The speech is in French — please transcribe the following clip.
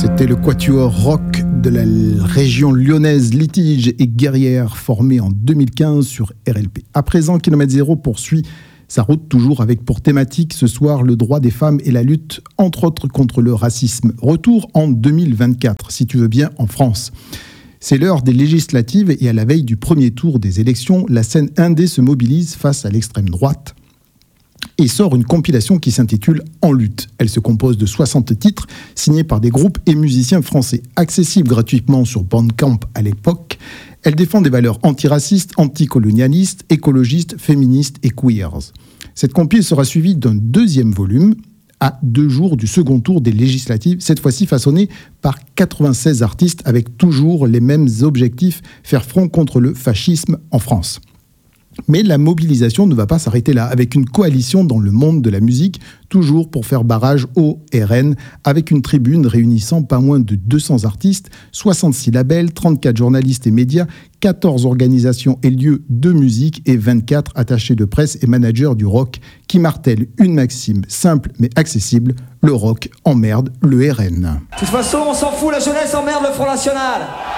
C'était le quatuor rock de la région lyonnaise Litige et Guerrière, formé en 2015 sur RLP. À présent, Kilomètre Zéro poursuit sa route toujours avec pour thématique ce soir le droit des femmes et la lutte, entre autres, contre le racisme. Retour en 2024, si tu veux bien, en France. C'est l'heure des législatives et à la veille du premier tour des élections, la scène indé se mobilise face à l'extrême droite et sort une compilation qui s'intitule « En lutte ». Elle se compose de 60 titres signés par des groupes et musiciens français, accessibles gratuitement sur Bandcamp à l'époque. Elle défend des valeurs antiracistes, anticolonialistes, écologistes, féministes et queers. Cette compile sera suivie d'un deuxième volume à 2 jours du second tour des législatives, cette fois-ci façonné par 96 artistes avec toujours les mêmes objectifs, faire front contre le fascisme en France. Mais la mobilisation ne va pas s'arrêter là, avec une coalition dans le monde de la musique, toujours pour faire barrage au RN, avec une tribune réunissant pas moins de 200 artistes, 66 labels, 34 journalistes et médias, 14 organisations et lieux de musique et 24 attachés de presse et managers du rock qui martèlent une maxime simple mais accessible, le rock emmerde le RN. De toute façon, on s'en fout, la jeunesse emmerde le Front National.